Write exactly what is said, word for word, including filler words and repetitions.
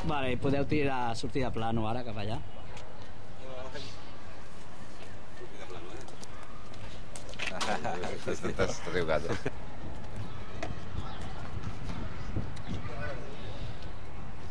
Vale, i podeu tirar, sortir de plano ara cap allà. T'has riugat.